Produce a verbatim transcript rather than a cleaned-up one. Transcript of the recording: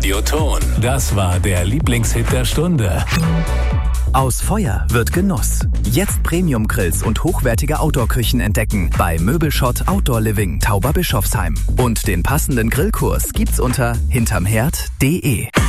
Radioton. Das war der Lieblingshit der Stunde. Aus Feuer wird Genuss. Jetzt Premium-Grills und hochwertige Outdoor-Küchen entdecken bei Möbelschott Outdoor Living Tauberbischofsheim. Und den passenden Grillkurs gibt's unter hintermherd punkt de.